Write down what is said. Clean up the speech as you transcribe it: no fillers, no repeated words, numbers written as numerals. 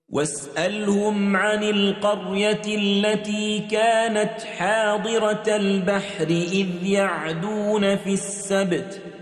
واسألهم عن القرية التي كانت حاضرة البحر إذ يعدون في السبت